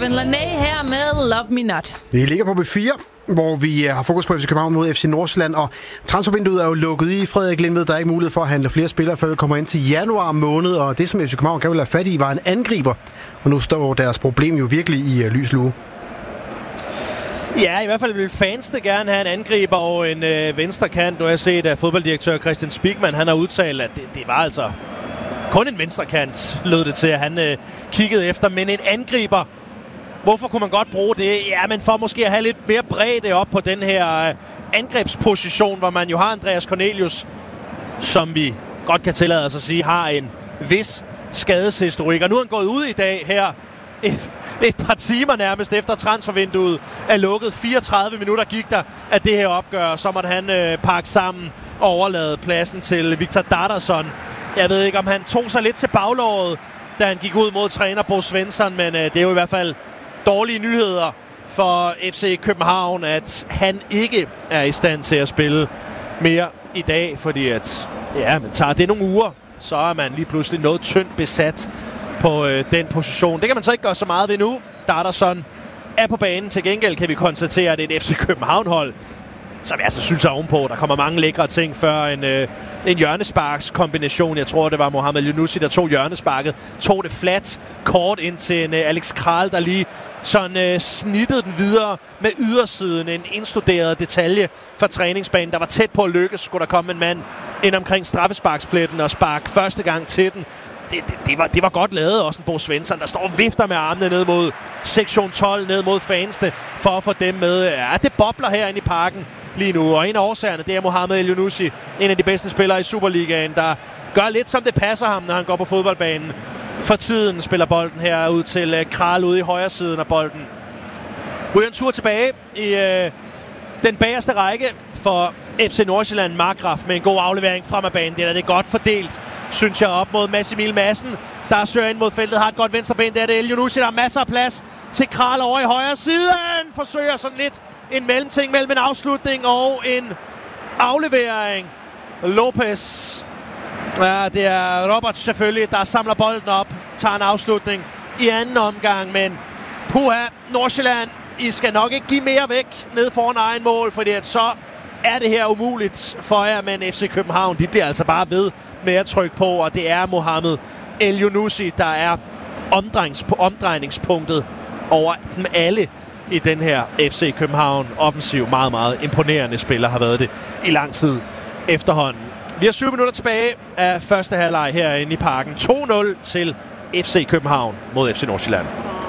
Kevin Lané her med Love Me Not. Vi ligger på B4, hvor vi har fokus på FC København mod FC Nordsjælland, og transfervinduet er jo lukket i. Frederik Lindved, der er ikke mulighed for at handle flere spillere, før vi kommer ind til januar måned, og det, som FC København kan vel have fat i, var en angriber, og nu står deres problem jo virkelig i lys lue. Ja, i hvert fald vil fansene gerne have en angriber og en venstre kant. Nu har jeg set, at fodbolddirektør Christian Spigman, han har udtalt, at det var altså kun en venstre kant, lød det til, at han kiggede efter. Men en angriber, hvorfor kunne man godt bruge det? Ja, men for måske at have lidt mere bredde op på den her angrebsposition, hvor man jo har Andreas Cornelius, som vi godt kan tillade os at sige, har en vis skadeshistorik. Og nu er han gået ud i dag her et par timer nærmest efter transfervinduet er lukket. 34 minutter gik der af det her opgør. Så måtte han pakke sammen og overlade pladsen til Victor Dardarsson. Jeg ved ikke, om han tog sig lidt til baglåret, da han gik ud mod træner Bo Svensson, men det er jo i hvert fald dårlige nyheder for FC København, at han ikke er i stand til at spille mere i dag, fordi at, ja, man tager det nogle uger, så er man lige pludselig noget tyndt besat på den position. Det kan man så ikke gøre så meget ved nu. Dardarsson er på banen. Til gengæld kan vi konstatere, at det er et FC København-hold, som jeg altså synes er ovenpå. Der kommer mange lækre ting før en hjørnesparkskombination. Jeg tror, det var Mohamed Elyounoussi, der tog hjørnesparket. Tog det flat, kort ind til en Alex Kral, der lige sådan snittede den videre med ydersiden. En indstuderet detalje fra træningsbanen, der var tæt på at lykkes. Skulle der komme en mand ind omkring straffesparkspletten og sparke første gang til den. Det var godt lavet. Også en Bo Svensson, der står og vifter med armene ned mod sektion 12, ned mod fansene, for at få dem med. Ja, det bobler herinde i parken lige nu. Og en af årsagerne, det er Mohamed Elyounoussi, en af de bedste spillere i Superligaen, der gør lidt, som det passer ham, når han går på fodboldbanen. For tiden spiller bolden her ud til Kral ude i højre siden af bolden. Ryger en tur tilbage i den bagerste række for FC Nordsjælland. Markgraf med en god aflevering frem af banen. Det er godt fordelt, synes jeg, op mod Mads Emil Madsen, der søger ind mod feltet, har et godt venstreben. Det er det Elyounoussi, der har masser af plads til Kral over i højre siden. Forsøger sådan lidt en mellemting mellem en afslutning og en aflevering. Lopez. Ja, det er Robert selvfølgelig, der samler bolden op, tager en afslutning i anden omgang, men puha, Nordsjælland, I skal nok ikke give mere væk ned foran egen mål, fordi at så er det her umuligt for jer, men FC København, de bliver altså bare ved med at trykke på, og det er Mohamed Elyounoussi, der er omdrejningspunktet over dem alle i den her FC København offensiv. Meget, meget imponerende spiller har været det i lang tid efterhånden. Vi har 7 minutter tilbage af første halvleg herinde i parken. 2-0 til FC København mod FC Nordsjælland.